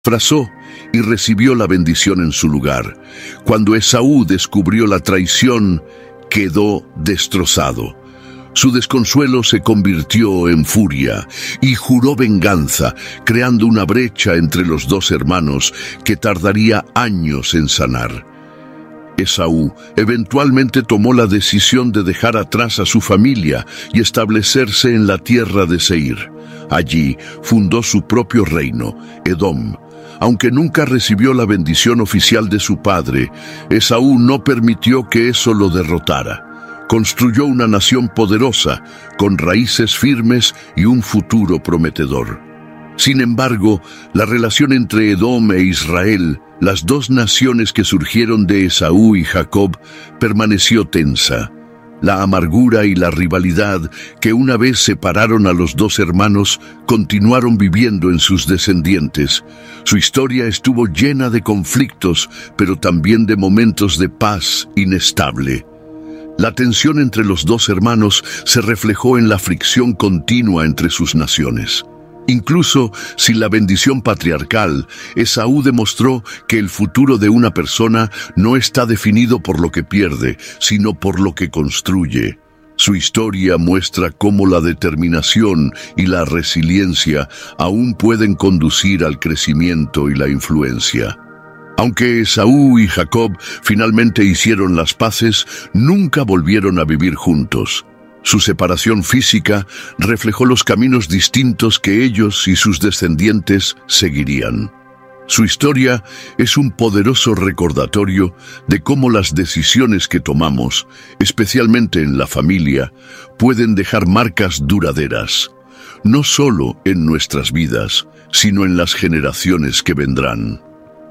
Frazó y recibió la bendición en su lugar. Cuando Esaú descubrió la traición, quedó destrozado. Su desconsuelo se convirtió en furia y juró venganza, creando una brecha entre los dos hermanos que tardaría años en sanar. Esaú eventualmente tomó la decisión de dejar atrás a su familia y establecerse en la tierra de Seir. Allí fundó su propio reino, Edom. Aunque nunca recibió la bendición oficial de su padre, Esaú no permitió que eso lo derrotara. Construyó una nación poderosa, con raíces firmes y un futuro prometedor. Sin embargo, la relación entre Edom e Israel, las dos naciones que surgieron de Esaú y Jacob, permaneció tensa. La amargura y la rivalidad que una vez separaron a los dos hermanos continuaron viviendo en sus descendientes. Su historia estuvo llena de conflictos, pero también de momentos de paz inestable. La tensión entre los dos hermanos se reflejó en la fricción continua entre sus naciones. Incluso sin la bendición patriarcal, Esaú demostró que el futuro de una persona no está definido por lo que pierde, sino por lo que construye. Su historia muestra cómo la determinación y la resiliencia aún pueden conducir al crecimiento y la influencia. Aunque Esaú y Jacob finalmente hicieron las paces, nunca volvieron a vivir juntos. Su separación física reflejó los caminos distintos que ellos y sus descendientes seguirían. Su historia es un poderoso recordatorio de cómo las decisiones que tomamos, especialmente en la familia, pueden dejar marcas duraderas, no solo en nuestras vidas, sino en las generaciones que vendrán.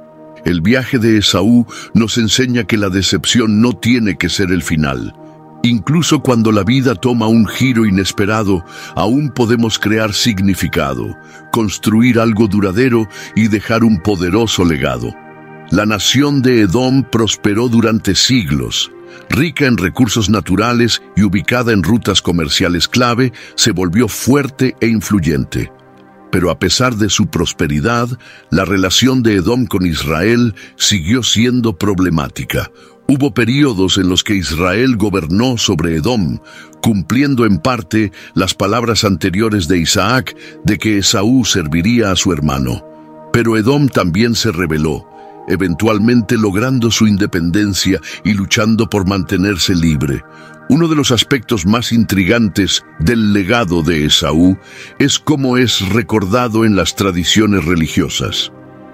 El viaje de Esaú nos enseña que la decepción no tiene que ser el final. Incluso cuando la vida toma un giro inesperado, aún podemos crear significado, construir algo duradero y dejar un poderoso legado. La nación de Edom prosperó durante siglos. Rica en recursos naturales y ubicada en rutas comerciales clave, se volvió fuerte e influyente. Pero a pesar de su prosperidad, la relación de Edom con Israel siguió siendo problemática. Hubo períodos en los que Israel gobernó sobre Edom, cumpliendo en parte las palabras anteriores de Isaac de que Esaú serviría a su hermano. Pero Edom también se rebeló, eventualmente logrando su independencia y luchando por mantenerse libre. Uno de los aspectos más intrigantes del legado de Esaú es cómo es recordado en las tradiciones religiosas.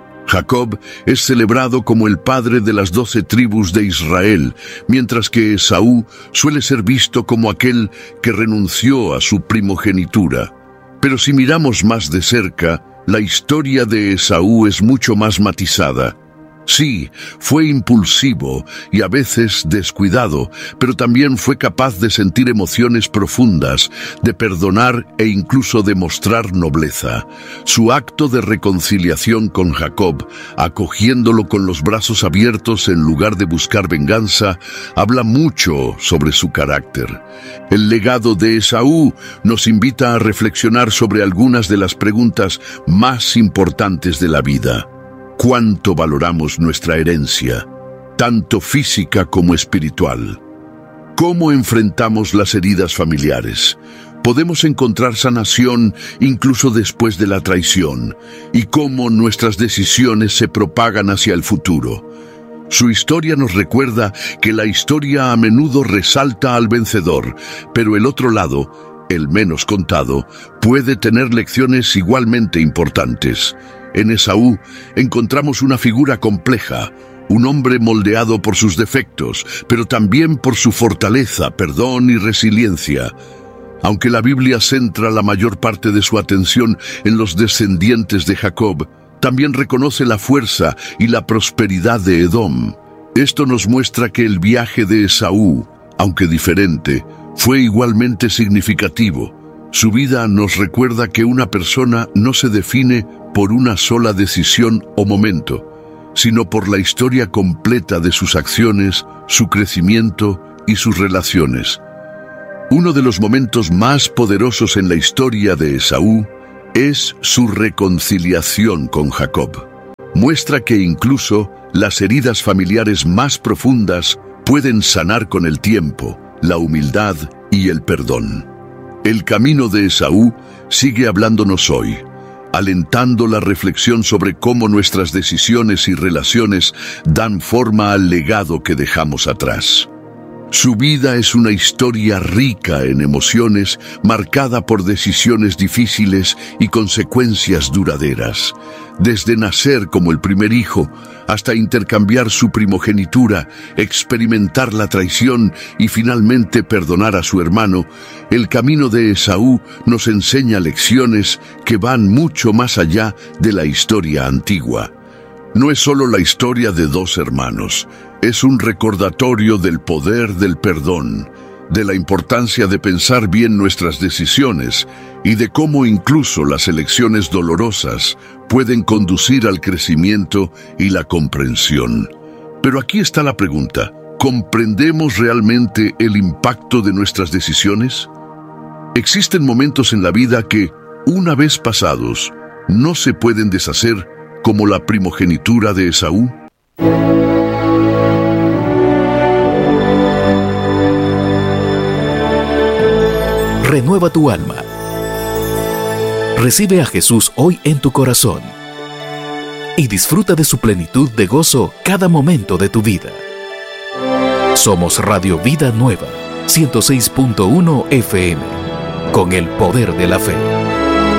Jacob es celebrado como el padre de las 12 tribus de Israel, mientras que Esaú suele ser visto como aquel que renunció a su primogenitura. Pero si miramos más de cerca, la historia de Esaú es mucho más matizada. Sí, fue impulsivo y a veces descuidado, pero también fue capaz de sentir emociones profundas, de perdonar e incluso de mostrar nobleza. Su acto de reconciliación con Jacob, acogiéndolo con los brazos abiertos en lugar de buscar venganza, habla mucho sobre su carácter. El legado de Esaú nos invita a reflexionar sobre algunas de las preguntas más importantes de la vida. ¿Cuánto valoramos nuestra herencia, tanto física como espiritual? ¿Cómo enfrentamos las heridas familiares? ¿Podemos encontrar sanación incluso después de la traición? ¿Y cómo nuestras decisiones se propagan hacia el futuro? Su historia nos recuerda que la historia a menudo resalta al vencedor, pero el otro lado, el menos contado, puede tener lecciones igualmente importantes. En Esaú encontramos una figura compleja, un hombre moldeado por sus defectos, pero también por su fortaleza, perdón y resiliencia. Aunque la Biblia centra la mayor parte de su atención en los descendientes de Jacob, también reconoce la fuerza y la prosperidad de Edom. Esto nos muestra que el viaje de Esaú, aunque diferente, fue igualmente significativo. Su vida nos recuerda que una persona no se define por una sola decisión o momento, sino por la historia completa de sus acciones, su crecimiento y sus relaciones. Uno de los momentos más poderosos en la historia de Esaú es su reconciliación con Jacob. muestra que incluso las heridas familiares más profundas pueden sanar con el tiempo, la humildad y el perdón. El camino de Esaú sigue hablándonos hoy, alentando la reflexión sobre cómo nuestras decisiones y relaciones dan forma al legado que dejamos atrás. Su vida es una historia rica en emociones, marcada por decisiones difíciles y consecuencias duraderas. Desde nacer como el primer hijo, hasta intercambiar su primogenitura, experimentar la traición y finalmente perdonar a su hermano, el camino de Esaú nos enseña lecciones que van mucho más allá de la historia antigua. No es solo la historia de dos hermanos, es un recordatorio del poder del perdón, de la importancia de pensar bien nuestras decisiones y de cómo incluso las elecciones dolorosas pueden conducir al crecimiento y la comprensión. Pero aquí está la pregunta: ¿comprendemos realmente el impacto de nuestras decisiones? Existen momentos en la vida que, una vez pasados, no se pueden deshacer, como la primogenitura de Esaú. Renueva tu alma. Recibe a Jesús hoy en tu corazón y disfruta de su plenitud de gozo cada momento de tu vida. Somos Radio Vida Nueva, 106.1 FM, con el poder de la fe.